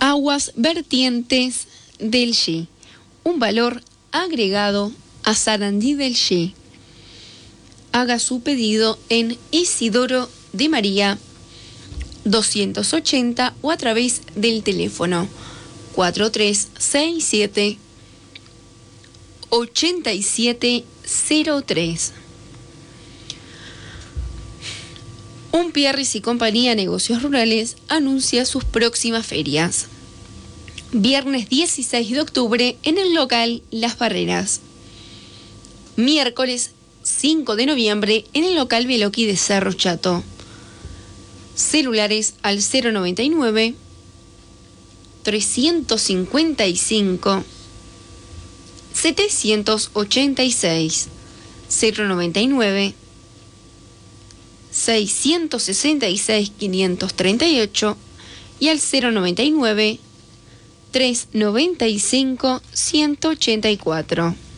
Aguas vertientes del Yi. Un valor agregado a Sarandí del Yi. Haga su pedido en Isidoro de María 280 o a través del teléfono 4367 8703. Unpierres y Compañía Negocios Rurales anuncia sus próximas ferias. Viernes 16 de octubre en el local Las Barreras. Miércoles 5 de noviembre en el local Beloki de Cerro Chato. Celulares al 099 355 786 099 666 538 y al 099 395 184.